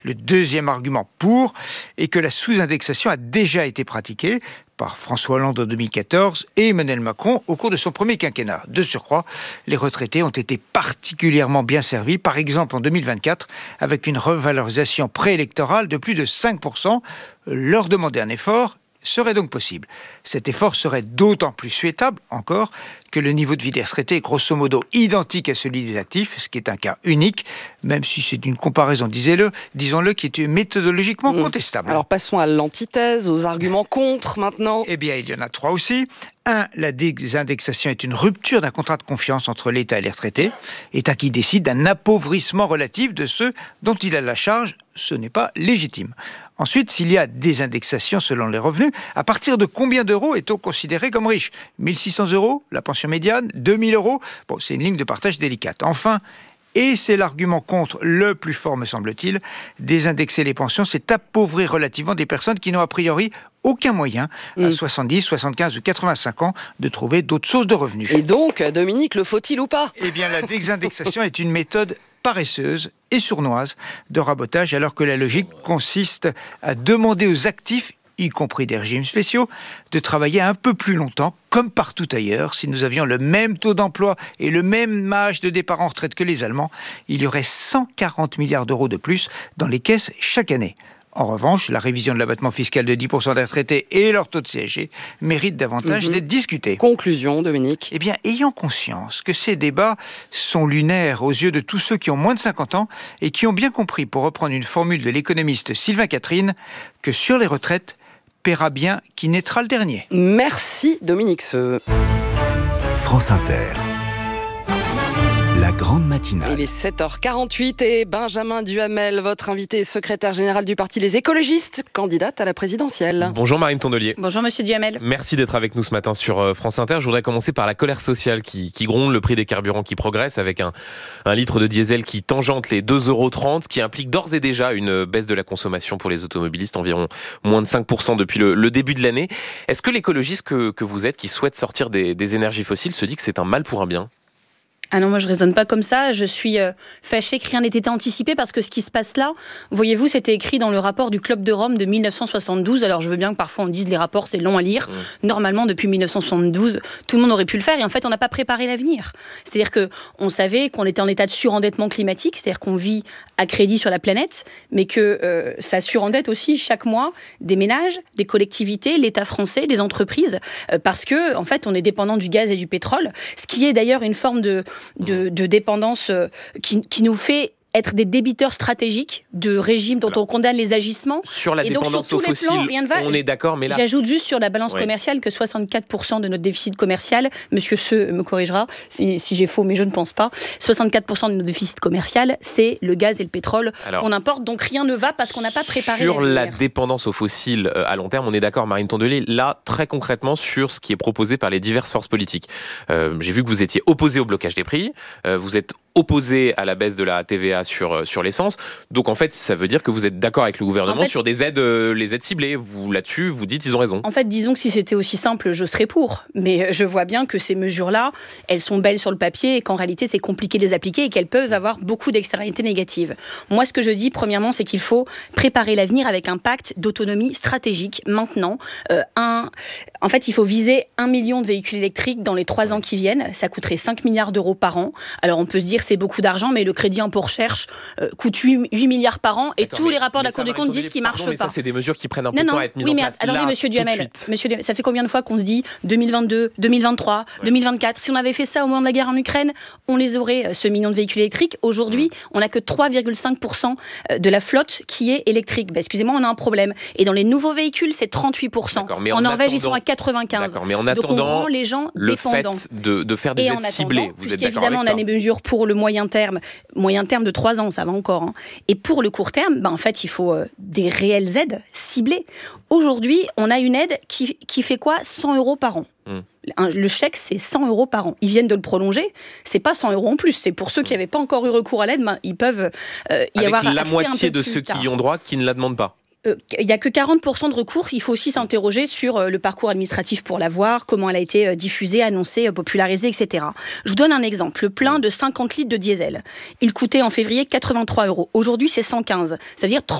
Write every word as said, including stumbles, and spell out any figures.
Le deuxième argument pour est que la sous-indexation a déjà été pratiquée par François Hollande en deux mille quatorze et Emmanuel Macron au cours de son premier quinquennat. De surcroît, les retraités ont été particulièrement bien servis, par exemple en deux mille vingt-quatre, avec une revalorisation préélectorale de plus de cinq pour cent. Leur demander un effort serait donc possible. Cet effort serait d'autant plus souhaitable encore que le niveau de vie des retraités est grosso modo identique à celui des actifs, ce qui est un cas unique, même si c'est une comparaison, disons-le, disons-le, qui est méthodologiquement mmh. contestable. Alors passons à l'antithèse, aux arguments contre maintenant. Eh bien, il y en a trois aussi. Un, la désindexation est une rupture d'un contrat de confiance entre l'État et les retraités, État qui décide d'un appauvrissement relatif de ceux dont il a la charge. Ce n'est pas légitime. Ensuite, s'il y a désindexation selon les revenus, à partir de combien d'euros est-on considéré comme riche ? mille six cents euros, la pension médiane, deux mille euros. Bon, c'est une ligne de partage délicate. Enfin, et c'est l'argument contre le plus fort, me semble-t-il, désindexer les pensions, c'est appauvrir relativement des personnes qui n'ont a priori aucun moyen, mmh. à soixante-dix, soixante-quinze ou quatre-vingt-cinq ans, de trouver d'autres sources de revenus. Et donc, Dominique, le faut-il ou pas ? Eh bien, la désindexation est une méthode paresseuse et sournoise de rabotage, alors que la logique consiste à demander aux actifs, y compris des régimes spéciaux, de travailler un peu plus longtemps, comme partout ailleurs. Si nous avions le même taux d'emploi et le même âge de départ en retraite que les Allemands, il y aurait cent quarante milliards d'euros de plus dans les caisses chaque année. En revanche, la révision de l'abattement fiscal de dix pour cent des retraités et leur taux de C S G méritent davantage mmh. d'être discutés. Conclusion, Dominique. Eh bien, ayant conscience que ces débats sont lunaires aux yeux de tous ceux qui ont moins de cinquante ans et qui ont bien compris, pour reprendre une formule de l'économiste Sylvain Catherine, que sur les retraites, paiera bien qui naîtra le dernier. Merci, Dominique Seux. France Inter. La grande matinale. Il est sept heures quarante-huit et Benjamin Duhamel, votre invité, secrétaire général du parti Les Écologistes, candidate à la présidentielle. Bonjour Marine Tondelier. Bonjour Monsieur Duhamel. Merci d'être avec nous ce matin sur France Inter. Je voudrais commencer par la colère sociale qui, qui gronde, le prix des carburants qui progresse avec un, un litre de diesel qui tangente les deux euros trente, qui implique d'ores et déjà une baisse de la consommation pour les automobilistes, environ moins de cinq pour cent depuis le, le début de l'année. Est-ce que l'écologiste que, que vous êtes, qui souhaite sortir des, des énergies fossiles, se dit que c'est un mal pour un bien ? Ah non, moi je raisonne pas comme ça. Je suis euh, fâchée que rien n'ait été anticipé parce que ce qui se passe là, voyez-vous, c'était écrit dans le rapport du Club de Rome de mille neuf cent soixante-douze. Alors je veux bien que parfois on dise les rapports c'est long à lire. Mmh. Normalement, depuis mille neuf cent soixante-douze, tout le monde aurait pu le faire et en fait on n'a pas préparé l'avenir. C'est-à-dire que on savait qu'on était en état de surendettement climatique, c'est-à-dire qu'on vit à crédit sur la planète, mais que euh, ça surendette aussi chaque mois des ménages, des collectivités, l'État français, des entreprises, euh, parce que en fait on est dépendant du gaz et du pétrole, ce qui est d'ailleurs une forme de De, de dépendance euh, qui, qui nous fait être des débiteurs stratégiques de régimes dont Alors, on condamne les agissements. Sur la et donc, dépendance sur aux fossiles, plans, rien ne va. on est d'accord, mais là... J'ajoute juste sur la balance ouais. commerciale que soixante-quatre pour cent de notre déficit commercial, Monsieur Seux me corrigera si, si j'ai faux, mais je ne pense pas, soixante-quatre pour cent de notre déficit commercial, c'est le gaz et le pétrole Alors, qu'on importe, donc rien ne va parce qu'on n'a pas préparé Sur l'avenir. La dépendance aux fossiles à long terme, on est d'accord, Marine Tondelier, là, très concrètement, sur ce qui est proposé par les diverses forces politiques. Euh, j'ai vu que vous étiez opposé au blocage des prix, euh, vous êtes opposé à la baisse de la T V A sur, sur l'essence. Donc en fait, ça veut dire que vous êtes d'accord avec le gouvernement en fait, sur des aides, euh, les aides ciblées. Vous, là-dessus, vous dites ils ont raison. En fait, disons que si c'était aussi simple, je serais pour. Mais je vois bien que ces mesures-là, elles sont belles sur le papier et qu'en réalité, c'est compliqué de les appliquer et qu'elles peuvent avoir beaucoup d'externalités négatives. Moi, ce que je dis, premièrement, c'est qu'il faut préparer l'avenir avec un pacte d'autonomie stratégique maintenant. Euh, un... En fait, il faut viser un million de véhicules électriques dans les trois ans qui viennent. Ça coûterait cinq milliards d'euros par an. Alors, on peut se dire c'est beaucoup d'argent, mais le crédit impôt recherche euh, coûte huit milliards par an et D'accord, tous mais, les rapports de la Cour des comptes disent qu'il ne marche mais pas. Ça, c'est des mesures qui prennent un peu non, de temps non, à être mises oui, en mais place. Alors, là, oui, monsieur Duhamel, monsieur Duhamel, ça fait combien de fois qu'on se dit deux mille vingt-deux, deux mille vingt-trois, ouais. deux mille vingt-quatre Si on avait fait ça au moment de la guerre en Ukraine, on les aurait, ce million de véhicules électriques. Aujourd'hui, mmh. on n'a que trois virgule cinq pour cent de la flotte qui est électrique. Bah, excusez-moi, on a un problème. Et dans les nouveaux véhicules, c'est trente-huit pour cent. En, en Norvège, attendant... ils sont à quatre-vingt-quinze pour cent. Mais en attendant, donc on rend les gens le dépendants. fait de, de faire des aides ciblées, vous êtes d'accord avec on ça a des mesures pour le moyen terme, moyen terme de trois ans, ça va encore. Hein. Et pour le court terme, bah, en fait, il faut euh, des réelles aides ciblées. Aujourd'hui, on a une aide qui, qui fait quoi cent euros par an. Mmh. Le chèque, c'est cent euros par an. Ils viennent de le prolonger. C'est pas cent euros en plus. C'est pour ceux qui n'avaient pas encore eu recours à l'aide, ben, ils peuvent euh, y avec avoir accès la moitié un peu de plus ceux tard. qui y ont droit qui ne la demandent pas. euh, il n'y a que quarante pour cent de recours. Il faut aussi s'interroger sur euh, le parcours administratif pour l'avoir, comment elle a été euh, diffusée, annoncée, euh, popularisée, et cetera. Je vous donne un exemple. Le plein de cinquante litres de diesel, il coûtait en février quatre-vingt-trois euros. Aujourd'hui, c'est cent quinze. Ça veut dire